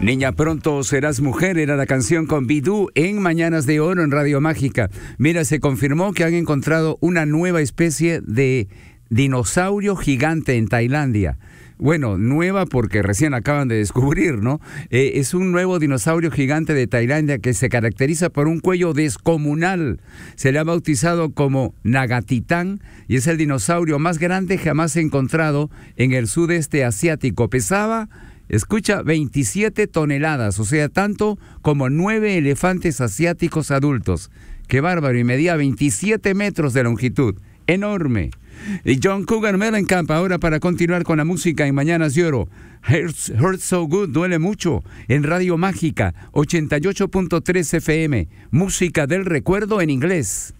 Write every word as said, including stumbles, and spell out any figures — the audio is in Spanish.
Niña, pronto serás mujer, era la canción con Bidú en Mañanas de Oro en Radio Mágica. Mira, se confirmó que han encontrado una nueva especie de dinosaurio gigante en Tailandia. Bueno, nueva porque recién acaban de descubrir, ¿no? Eh, es un nuevo dinosaurio gigante de Tailandia que se caracteriza por un cuello descomunal. Se le ha bautizado como Nagatitán y es el dinosaurio más grande jamás encontrado en el sudeste asiático. Pesaba, escucha, veintisiete toneladas, o sea, tanto como nueve elefantes asiáticos adultos. ¡Qué bárbaro! Y medía veintisiete metros de longitud. ¡Enorme! Y John Cougar Mellencamp, ahora para continuar con la música en Mañanas de Oro. Hurts, Hurts So Good, duele mucho, en Radio Mágica, ochenta y ocho punto tres F M. Música del recuerdo en inglés.